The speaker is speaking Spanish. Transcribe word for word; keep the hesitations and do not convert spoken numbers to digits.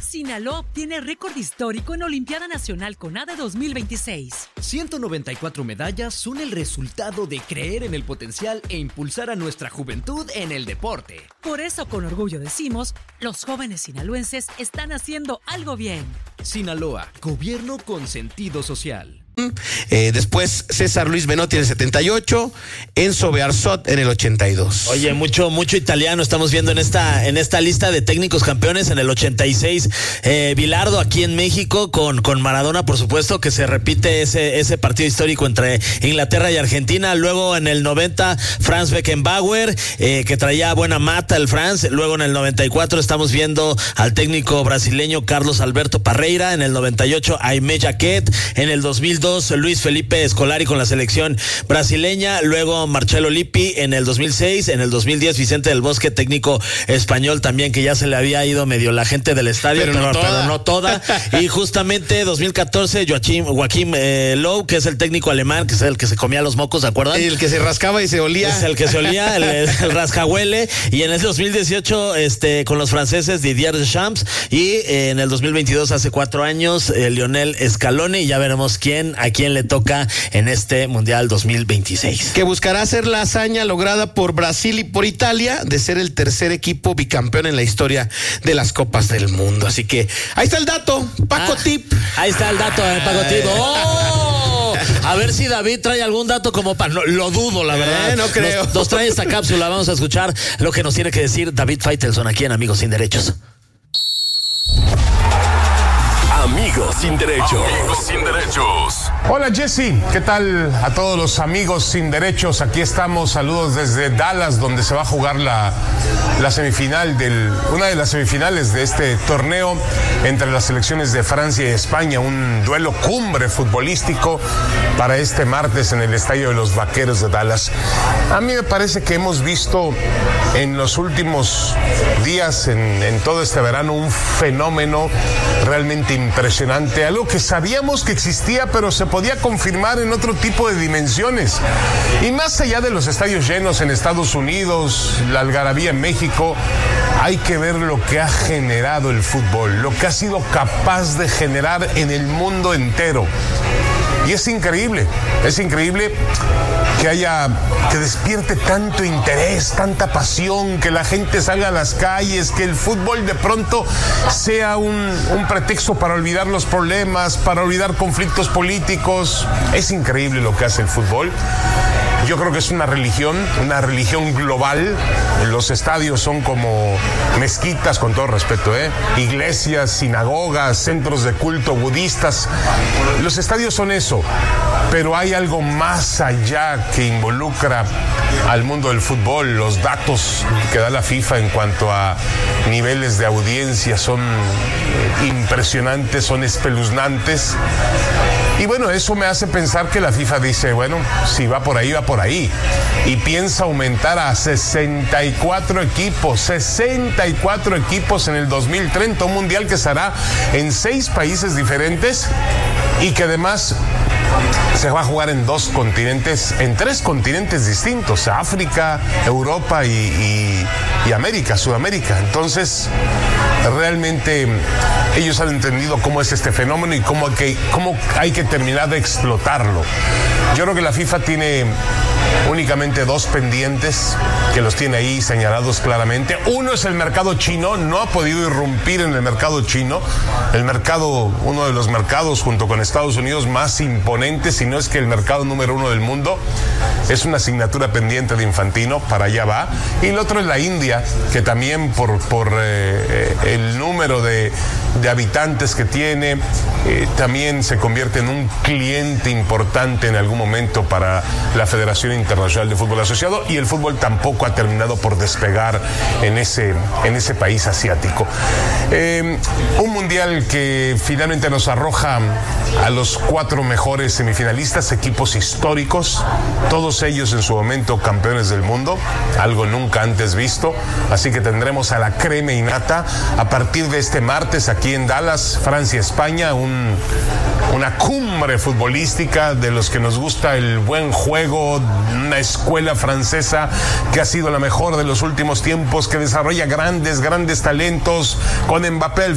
Sinaloa obtiene récord histórico en Olimpiada Nacional CONADE dos mil veintiséis. ciento noventa y cuatro medallas son el resultado de creer en el potencial e impulsar a nuestra juventud en el deporte. Por eso, con orgullo decimos, los jóvenes sinaloenses están haciendo algo bien. Sinaloa, gobierno con sentido social. Eh, después César Luis Menotti en el setenta y ocho, Enzo Bearzot en el ochenta y dos. Oye, mucho mucho italiano estamos viendo en esta en esta lista de técnicos campeones. En el ochenta y seis, eh, Bilardo aquí en México con, con Maradona, por supuesto, que se repite ese ese partido histórico entre Inglaterra y Argentina. Luego en el noventa, Franz Beckenbauer, eh, que traía buena mata el Franz. Luego en el noventa y cuatro estamos viendo al técnico brasileño Carlos Alberto Parreira. En el noventa y ocho, Aimé Jacquet. En el dos mil dos, Luis Felipe Scolari con la selección brasileña. Luego Marcelo Lippi en el dos mil seis. En el dos mil diez, Vicente del Bosque, técnico español también, que ya se le había ido medio la gente del estadio, pero, pero, no, pero no toda. Y justamente dos mil catorce, Joachim, Joachim eh, Löw, que es el técnico alemán, que es el que se comía los mocos, ¿se acuerdan? El que se rascaba y se olía. Es el que se olía, el, el rascahuele. Y en el dos mil dieciocho, este, con los franceses, Didier Deschamps. Y eh, en el dos mil veintidós, hace cuatro años, eh, Lionel Scaloni. Y ya veremos quién a quién le toca en este Mundial dos mil veintiséis. Que buscará hacer la hazaña lograda por Brasil y por Italia de ser el tercer equipo bicampeón en la historia de las Copas del Mundo. Así que ahí está el dato, Paco ah, Tip. Ahí está el dato, eh, Paco Tip. ¡Oh! A ver si David trae algún dato como para... No, lo dudo, la verdad. Eh, no creo. Nos, nos trae esta cápsula. Vamos a escuchar lo que nos tiene que decir David Faitelson aquí en Amigos Sin Derechos. Amigos Sin Derechos. Amigos Sin Derechos. Hola Jesse, ¿qué tal a todos los amigos sin derechos? Aquí estamos, saludos desde Dallas, donde se va a jugar la, la semifinal del, una de las semifinales de este torneo entre las selecciones de Francia y España, un duelo cumbre futbolístico para este martes en el Estadio de los Vaqueros de Dallas. A mí me parece que hemos visto en los últimos días, en, en todo este verano, un fenómeno realmente impresionante, algo que sabíamos que existía, pero se podía confirmar en otro tipo de dimensiones. Y más allá de los estadios llenos en Estados Unidos, la algarabía en México, hay que ver lo que ha generado el fútbol, lo que ha sido capaz de generar en el mundo entero. Y es increíble, es increíble que haya, que despierte tanto interés, tanta pasión, que la gente salga a las calles, que el fútbol de pronto sea un, un pretexto para olvidar los problemas, para olvidar conflictos políticos. Es increíble lo que hace el fútbol. Yo creo que es una religión, una religión global. Los estadios son como mezquitas, con todo respeto, ¿eh? Iglesias, sinagogas, centros de culto budistas. Los estadios son eso, pero hay algo más allá que involucra al mundo del fútbol. Los datos que da la FIFA en cuanto a niveles de audiencia son impresionantes, son espeluznantes. Y bueno, eso me hace pensar que la FIFA dice, bueno, si va por ahí, va por ahí. Y piensa aumentar a sesenta y cuatro equipos, sesenta y cuatro equipos en el dos mil treinta, un mundial que se hará en seis países diferentes y que además se va a jugar en dos continentes, en tres continentes distintos, África, Europa y, y, y América, Sudamérica. Entonces, realmente ellos han entendido cómo es este fenómeno y cómo hay que, cómo hay que terminar de explotarlo. Yo creo que la FIFA tiene únicamente dos pendientes que los tiene ahí señalados claramente. Uno es el mercado chino, no ha podido irrumpir en el mercado chino, el mercado, uno de los mercados junto con Estados Unidos más imponentes, si no es que el mercado número uno del mundo. Es una asignatura pendiente de Infantino, para allá va. Y el otro es la India, que también por, por eh, el número de, de habitantes que tiene, eh, también se convierte en un cliente importante en algún momento para la Federación Internacional de Fútbol Asociado, y el fútbol tampoco ha terminado por despegar en ese, en ese país asiático. Eh, un mundial que finalmente nos arroja a los cuatro mejores semifinalistas, equipos históricos, todos ellos en su momento campeones del mundo, algo nunca antes visto. Así que tendremos a la crema innata a partir de este martes aquí en Dallas, Francia-España, un, una cumbre futbolística de los que nos gusta el buen juego, una escuela francesa que ha sido la mejor de los últimos tiempos, que desarrolla grandes, grandes talentos, con Mbappé al